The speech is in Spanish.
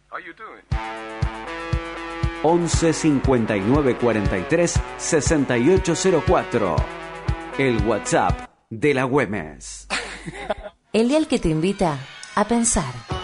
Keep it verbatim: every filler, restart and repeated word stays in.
once cincuenta y nueve cuarenta y tres sesenta y ocho cero cuatro. El WhatsApp de la Güemes. El dial que te invita a pensar.